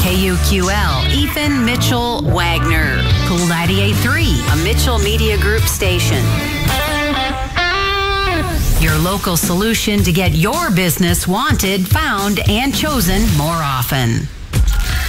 KUQL, Ethan Mitchell Wagner. Cool 98.3, a Mitchell Media Group station. Your local solution to get your business wanted, found, and chosen more often.